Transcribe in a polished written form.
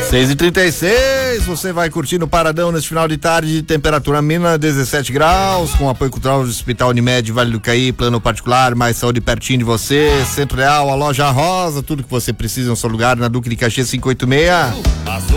6h36, você vai curtindo o Paradão nesse final de tarde, temperatura mínima 17 graus, com apoio cultural do Hospital Unimed, Vale do Caí, plano particular, mais saúde pertinho de você, Centro Real, a Loja Rosa, tudo que você precisa no seu lugar, na Duque de Caxias 586.